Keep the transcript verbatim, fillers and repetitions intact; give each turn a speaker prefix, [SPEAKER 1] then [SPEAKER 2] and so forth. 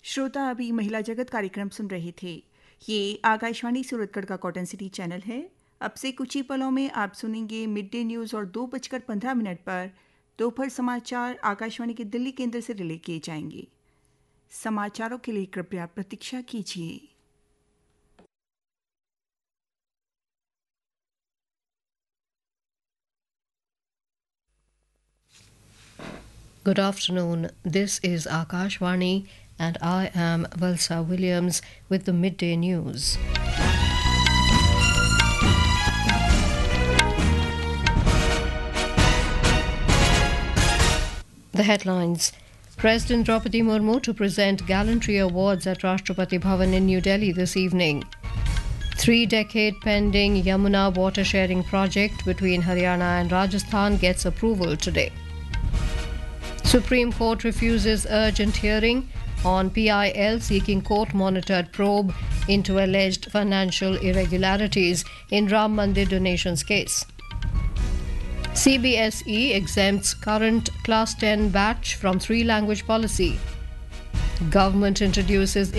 [SPEAKER 1] श्रोता अभी महिला जगत कार्यक्रम सुन रहे थे। ये आकाशवाणी सूरतगढ़ का कॉटन सिटी चैनल है। अब से कुछ ही पलों में आप सुनेंगे मिड डे न्यूज़ और दो बजकर पंद्रह मिनट पर दोपहर समाचार आकाशवाणी के दिल्ली केंद्र से रिले किए जाएंगे। समाचारों के लिए कृपया प्रतीक्षा कीजिए।
[SPEAKER 2] Good afternoon. This is Akashvani and I am Valsa Williams with the midday news. The headlines. President Draupadi Murmu to present gallantry awards at Rashtrapati Bhavan in New Delhi this evening. Three-decade pending Yamuna water sharing project between Haryana and Rajasthan gets approval today. Supreme Court refuses urgent hearing on P I L seeking court-monitored probe into alleged financial irregularities in Ram Mandir donations case. C B S E exempts current Class ten batch from three-language policy. Government introduces